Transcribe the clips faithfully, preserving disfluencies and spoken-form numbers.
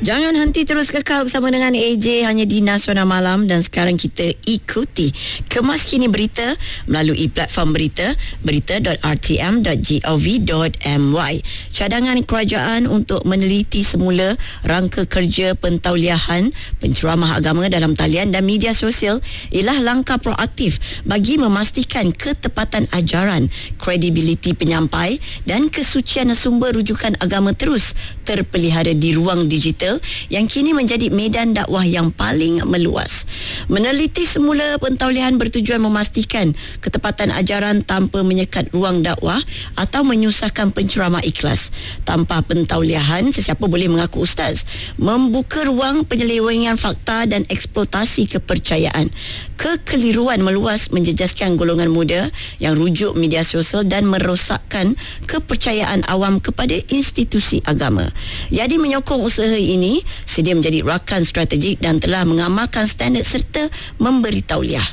Jangan henti, terus kekal bersama dengan A J hanya di Nasional Malam. Dan sekarang kita ikuti kemas kini berita melalui platform berita berita dot r t m dot gov dot m y. Cadangan kerajaan untuk meneliti semula rangka kerja pentauliahan penceramah agama dalam talian dan media sosial ialah langkah proaktif bagi memastikan ketepatan ajaran, kredibiliti penyampai dan kesucian sumber rujukan agama terus terpelihara di ruang digital yang kini menjadi medan dakwah yang paling meluas. Meneliti semula pentauliahan bertujuan memastikan ketepatan ajaran tanpa menyekat ruang dakwah atau menyusahkan penceramah ikhlas. Tanpa pentauliahan, sesiapa boleh mengaku ustaz, membuka ruang penyelewengan fakta dan eksploitasi kepercayaan. Kekeliruan meluas menjejaskan golongan muda yang rujuk media sosial dan merosakkan kepercayaan awam kepada institusi agama. Jadi menyokong usaha ini sedia menjadi rakan strategik dan telah mengamalkan standard serta memberi tauliah.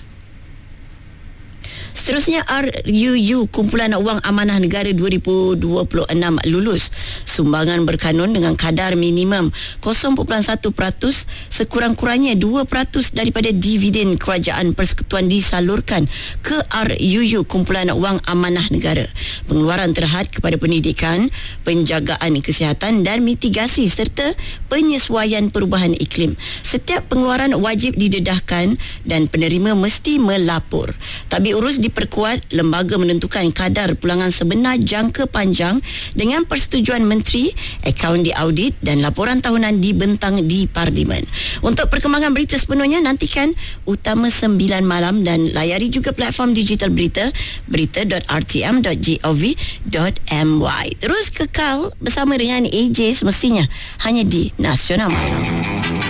Seterusnya, R U U Kumpulan Wang Amanah Negara dua ribu dua puluh enam lulus. Sumbangan berkanun dengan kadar minimum kosong perpuluhan satu peratus, sekurang-kurangnya dua peratus daripada dividen kerajaan persekutuan disalurkan ke R U U Kumpulan Wang Amanah Negara. Pengeluaran terhad kepada pendidikan, penjagaan kesihatan dan mitigasi serta penyesuaian perubahan iklim. Setiap pengeluaran wajib didedahkan dan penerima mesti melapor. Tabik urus diperkuat, lembaga menentukan kadar pulangan sebenar jangka panjang dengan persetujuan menteri, akaun diaudit dan laporan tahunan dibentang di Parlimen. Untuk perkembangan berita sepenuhnya, nantikan Utama sembilan malam dan layari juga platform digital berita berita dot r t m dot gov dot m y. Terus kekal bersama dengan A J semestinya hanya di Nasional Malam.